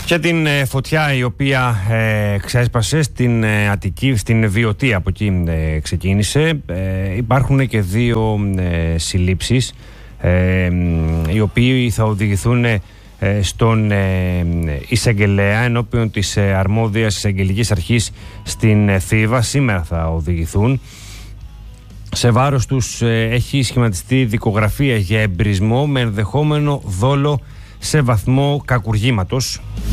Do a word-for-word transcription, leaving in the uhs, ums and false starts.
Και την ε, φωτιά η οποία ε, ξέσπασε στην ε, Αττική, στην Βιωτία, από εκεί ε, ξεκίνησε. Ε, υπάρχουν και δύο ε, συλλήψεις ε, οι οποίοι θα οδηγηθούν ε, στον ε, εισαγγελέα ενώπιον της ε, αρμόδιας εισαγγελικής αρχής στην ε, Θήβα. Σήμερα θα οδηγηθούν. Σε βάρος τους ε, έχει σχηματιστεί δικογραφία για εμπρισμό με ενδεχόμενο δόλο σε βαθμό κακουργήματος.